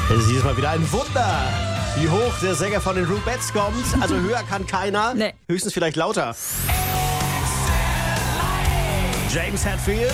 Es ist dieses Mal wieder ein Wunder, wie hoch der Sänger von den Rubettes kommt. Also höher kann keiner, Nee. höchstens vielleicht lauter. James Hetfield.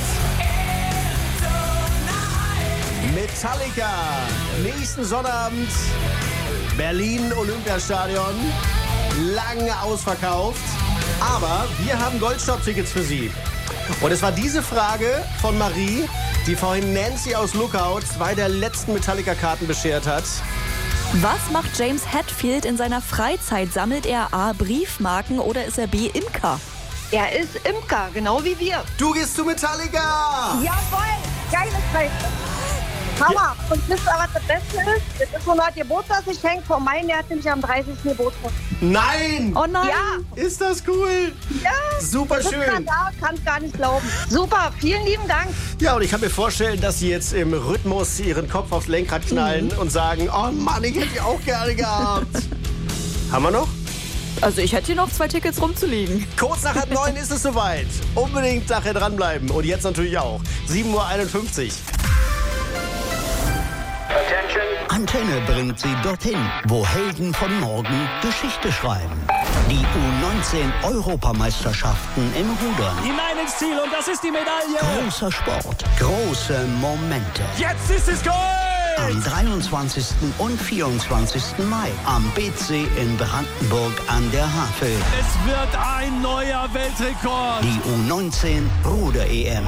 Metallica. Nächsten Sonnabend. Berlin Olympiastadion. Lange ausverkauft. Aber wir haben Goldstopp-Tickets für Sie. Und es war diese Frage von Marie, die vorhin Nancy aus Lookout 2 der letzten Metallica-Karten beschert hat. Was macht James Hetfield in seiner Freizeit? Sammelt er A. Briefmarken oder ist er B. Imker? Er ist Imker, genau wie wir. Du gehst zu Metallica! Jawohl, geile Zeit. Hammer. Und wisst ihr, was das Beste ist? Das ist so eine Art Geburtstagsgeschenk von meinem, der hat nämlich am 30. Geburtstag. Nein! Oh nein! Ja, Ist das cool? ja. Super Sitzt schön. da, kann's gar nicht glauben. Super, vielen lieben Dank. Ja, und ich kann mir vorstellen, dass Sie jetzt im Rhythmus Ihren Kopf aufs Lenkrad knallen und sagen, oh Mann, ich hätte die auch gerne gehabt. Haben wir noch? Also ich hätte hier noch 2 Tickets rumzuliegen. Kurz nach 8:30 ist es soweit. Unbedingt nachher dranbleiben. Und jetzt natürlich auch. 7:51 Uhr. Antenne bringt Sie dorthin, wo Helden von morgen Geschichte schreiben. Die U19-Europameisterschaften im Rudern. Hinein ins Ziel und das ist die Medaille. Großer Sport, große Momente. Jetzt ist es Gold. Am 23. und 24. Mai am BC in Brandenburg an der Havel. Es wird ein neuer Weltrekord. Die U19 Ruder-EM.